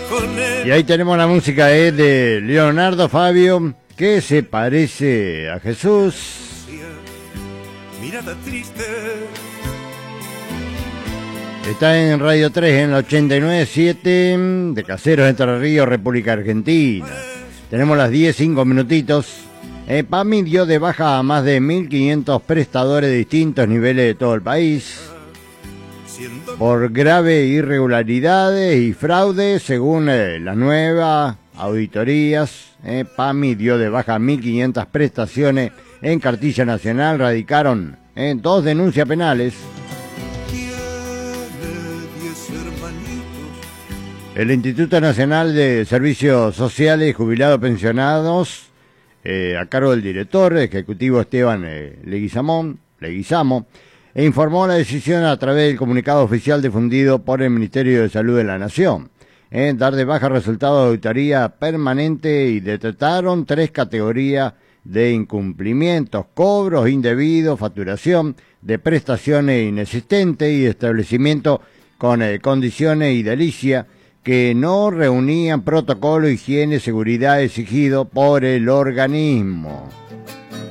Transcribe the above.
Y ahí tenemos la música de Leonardo Fabio, que se parece a Jesús. Mirada triste. Está en Radio 3 en la 89.7 de Caseros, Entre Ríos, República Argentina. Tenemos las 10:05 minutitos. PAMI dio de baja a más de 1.500 prestadores de distintos niveles de todo el país por graves irregularidades y fraude. Según las nuevas auditorías, PAMI dio de baja a 1.500 prestaciones en cartilla nacional. Radicaron 2 denuncias penales. El Instituto Nacional de Servicios Sociales, Jubilados, Pensionados, a cargo del director ejecutivo Esteban Leguizamo, informó la decisión a través del comunicado oficial difundido por el Ministerio de Salud de la Nación. Dar de baja resultados de auditoría permanente y detectaron 3 categorías de incumplimientos: cobros indebidos, facturación de prestaciones inexistentes y establecimiento con condiciones y delicia que no reunían protocolo, higiene, seguridad exigido por el organismo.